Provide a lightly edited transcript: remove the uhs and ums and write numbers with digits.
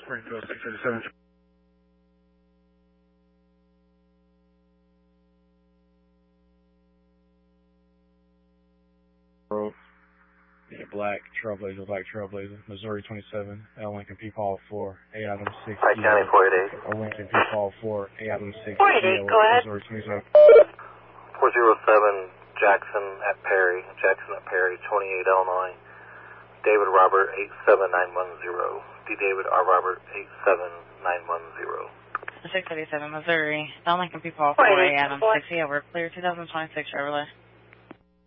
Springfield 637. Road. Black Trailblazer, Missouri 27, L Lincoln P. Paul 4, A Adam 6, Pike County 488. L Lincoln P. Paul 4, A Adam 6, 488, go ahead. Missouri 27. 407 Jackson at Perry, 28 Illinois. David Robert 87910. D. David R. Robert 87910. 687 Missouri, L Lincoln P. Paul 4, A Adam 6, yeah, we're clear 2026 Chevrolet.